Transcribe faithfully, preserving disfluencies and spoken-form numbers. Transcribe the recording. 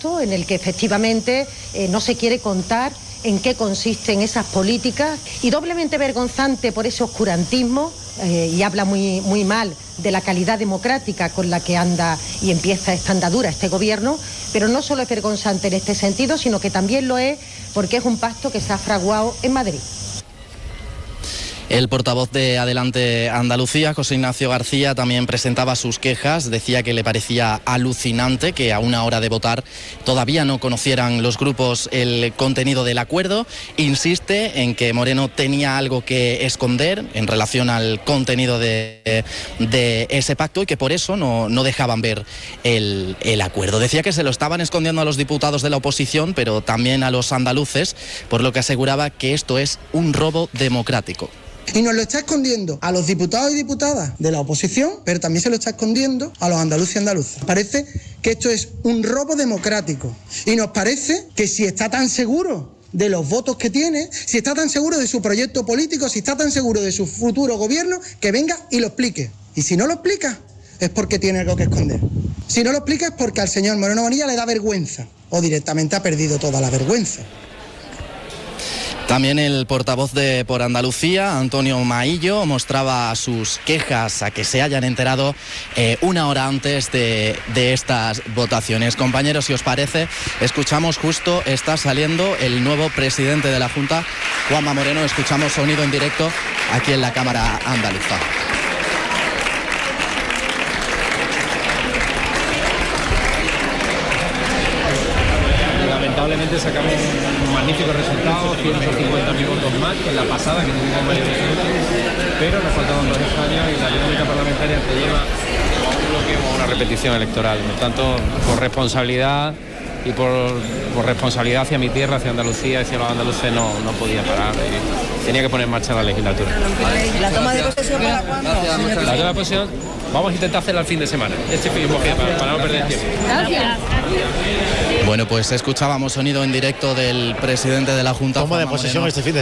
pacto en el que efectivamente eh, no se quiere contar en qué consisten esas políticas, y doblemente vergonzante por ese oscurantismo, eh, y habla muy, muy mal de la calidad democrática con la que anda y empieza esta andadura este gobierno, pero no solo es vergonzante en este sentido, sino que también lo es porque es un pacto que se ha fraguado en Madrid. El portavoz de Adelante Andalucía, José Ignacio García, también presentaba sus quejas. Decía que le parecía alucinante que a una hora de votar todavía no conocieran los grupos el contenido del acuerdo. Insiste en que Moreno tenía algo que esconder en relación al contenido de, de ese pacto y que por eso no, no dejaban ver el, el acuerdo. Decía que se lo estaban escondiendo a los diputados de la oposición, pero también a los andaluces, por lo que aseguraba que esto es un robo democrático. Y nos lo está escondiendo a los diputados y diputadas de la oposición, pero también se lo está escondiendo a los andaluces y andaluzas. Parece que esto es un robo democrático y nos parece que si está tan seguro de los votos que tiene, si está tan seguro de su proyecto político, si está tan seguro de su futuro gobierno, que venga y lo explique. Y si no lo explica, es porque tiene algo que esconder. Si no lo explica es porque al señor Moreno Bonilla le da vergüenza o directamente ha perdido toda la vergüenza. También el portavoz de Por Andalucía, Antonio Maillo, mostraba sus quejas a que se hayan enterado eh, una hora antes de, de estas votaciones. Compañeros, si os parece, escuchamos justo, está saliendo el nuevo presidente de la Junta, Juanma Moreno. Escuchamos sonido en directo aquí en la Cámara Andaluza. Lamentablemente sacamos un magnífico resultado, ciento cincuenta mil votos más que en la pasada, que tuvimos mayor resultado, pero nos faltaban dos escaños y la dinámica parlamentaria te lleva a un bloqueo o a una repetición electoral. Por tanto, por responsabilidad y por, por responsabilidad hacia mi tierra, hacia Andalucía, hacia los andaluces, no, no podía parar. Y tenía que poner en marcha la legislatura. ¿La toma de posesión para cuándo? La toma de posesión vamos a intentar hacerla el fin de semana, este fin para, para no perder tiempo. Gracias. Bueno, pues escuchábamos sonido en directo del presidente de la Junta. Toma de posesión este fin de